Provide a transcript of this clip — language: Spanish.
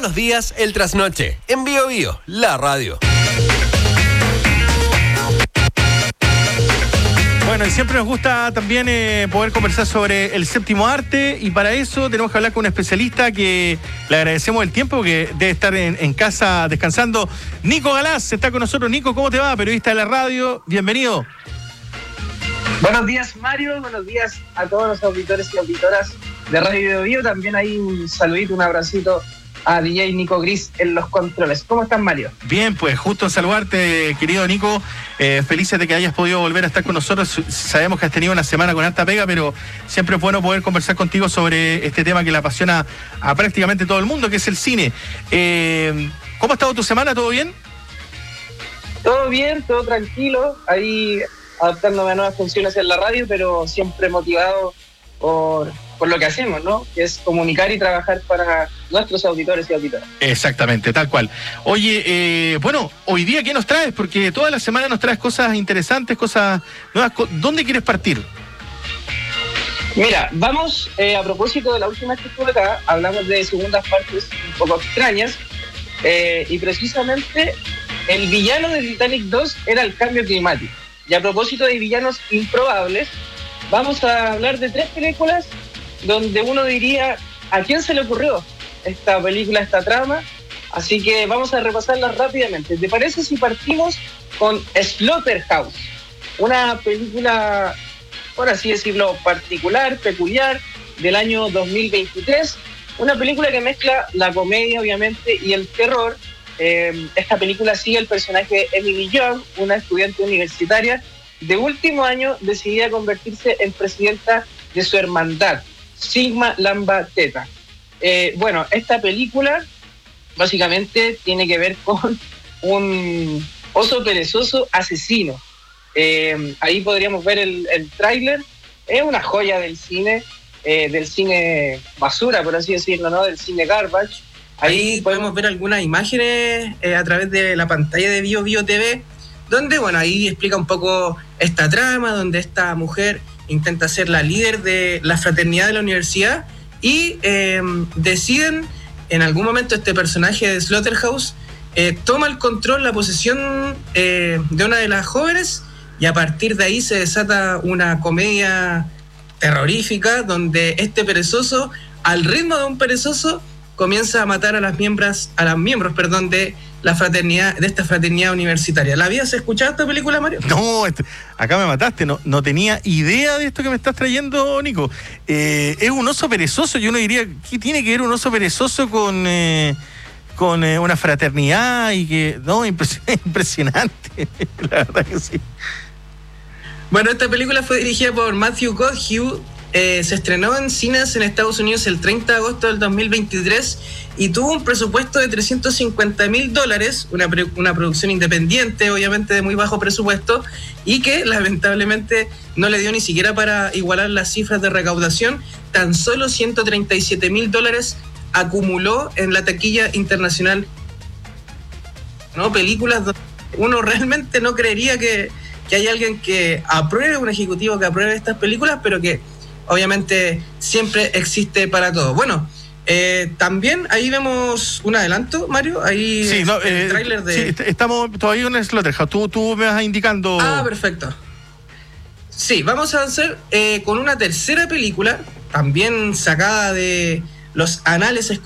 los días el trasnoche. En Bio Bio, la radio. Bueno, y siempre nos gusta también poder conversar sobre el séptimo arte, y para eso tenemos que hablar con un especialista que le agradecemos el tiempo, que debe estar en casa descansando. Nico Galaz está con nosotros. Nico, ¿cómo te va? Periodista de la radio, bienvenido. Buenos días, Mario, buenos días a todos los auditores y auditoras de Radio Bio Bio. También hay un saludito, un abracito a DJ Nico Gris en los controles. ¿Cómo estás, Mario? Bien, pues justo en saludarte, querido Nico. Felices de que hayas podido volver a estar con nosotros. Sabemos que has tenido una semana con harta pega, pero siempre es bueno poder conversar contigo sobre este tema que le apasiona a prácticamente todo el mundo, que es el cine. ¿Cómo ha estado tu semana? ¿Todo bien? Todo bien, todo tranquilo. Ahí adaptándome a nuevas funciones en la radio, pero siempre motivado por lo que hacemos, ¿no? Que es comunicar y trabajar para nuestros auditores y auditoras. Exactamente, tal cual. Oye, bueno, hoy día, ¿qué nos traes? Porque toda la semana nos traes cosas interesantes, cosas nuevas. ¿Dónde quieres partir? Mira, vamos, a propósito de la última que estuve acá, hablamos de segundas partes un poco extrañas, y precisamente el villano de Titanic 2 era el cambio climático. Y a propósito de villanos improbables, vamos a hablar de 3 películas donde uno diría, ¿a quién se le ocurrió esta película, esta trama? Así que vamos a repasarlas rápidamente. ¿Te parece si partimos con Slaughterhouse? Una película, por así decirlo, particular, peculiar, del año 2023. Una película que mezcla la comedia, obviamente, y el terror. Esta película sigue el personaje de Emily Young, una estudiante universitaria de último año decidida a convertirse en presidenta de su hermandad, Sigma Lambda Theta. Bueno, esta película básicamente tiene que ver con un oso perezoso asesino. Ahí podríamos ver el tráiler. Es una joya del cine basura, por así decirlo, ¿no? Del cine garbage. Ahí podemos ver algunas imágenes a través de la pantalla de Bio Bio TV, donde, bueno, ahí explica un poco esta trama, donde esta mujer intenta ser la líder de la fraternidad de la universidad y deciden, en algún momento este personaje de Slaughterhouse toma el control, la posesión de una de las jóvenes, y a partir de ahí se desata una comedia terrorífica donde este perezoso, al ritmo de un perezoso, comienza a matar a los miembros de la fraternidad, de esta fraternidad universitaria. ¿La habías escuchado esta película, Mario? No, acá me mataste, no tenía idea de esto que me estás trayendo, Nico. Es un oso perezoso, yo no diría, ¿qué tiene que ver un oso perezoso con una fraternidad? Y que, no, impresionante, la verdad que sí. Bueno, esta película fue dirigida por Matthew Godhue. Se estrenó en cines en Estados Unidos el 30 de agosto del 2023 y tuvo un presupuesto de $350,000, una producción independiente, obviamente de muy bajo presupuesto, y que lamentablemente no le dio ni siquiera para igualar las cifras de recaudación. Tan solo $137,000 acumuló en la taquilla internacional, ¿no? Películas donde uno realmente no creería que hay alguien que apruebe, un ejecutivo que apruebe estas películas, pero que obviamente siempre existe para todo. Bueno, también ahí vemos un adelanto, Mario, ahí sí, el tráiler de... Sí, estamos todavía en Slaughterhouse, tú me vas indicando... Ah, perfecto. Sí, vamos a avanzar con una tercera película, también sacada de los anales